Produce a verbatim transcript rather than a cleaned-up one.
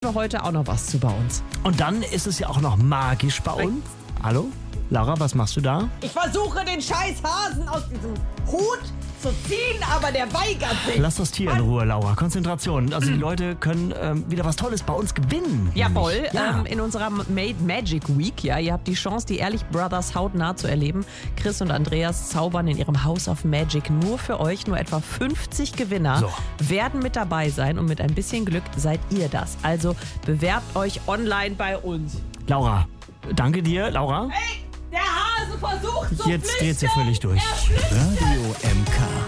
wir heute auch noch was zu bei uns. Und dann ist es ja auch noch magisch bei uns. Hallo? Laura, was machst du da? Ich versuche den scheiß Hasen aus diesem Hut zu ziehen, aber der weigert sich. Lass das Tier in Ruhe, Laura. Konzentration. Also die Leute können ähm, wieder was Tolles bei uns gewinnen. Jawohl, Ja. ähm, in unserer Made Magic Week, ja, ihr habt die Chance, die Ehrlich Brothers hautnah zu erleben. Chris und Andreas zaubern in ihrem House of Magic nur für euch. Nur etwa fünfzig Gewinner So. werden mit dabei sein und mit ein bisschen Glück seid ihr das. Also bewerbt euch online bei uns. Laura, danke dir, Laura. Hey, der Hase versucht zu Jetzt dreht sie flüchten. völlig durch. Er flüchtet. Radio M K.